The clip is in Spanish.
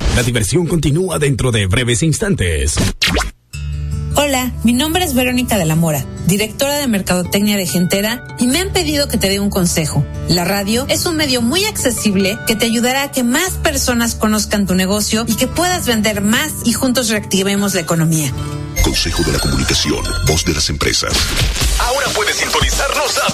La diversión continúa dentro de breves instantes. Hola, mi nombre es Verónica de la Mora, directora de Mercadotecnia de Gentera, y me han pedido que te dé un consejo. La radio es un medio muy accesible que te ayudará a que más personas conozcan tu negocio y que puedas vender más y juntos reactivemos la economía. Consejo de la Comunicación, voz de las empresas. Ahora puedes sintonizarnos a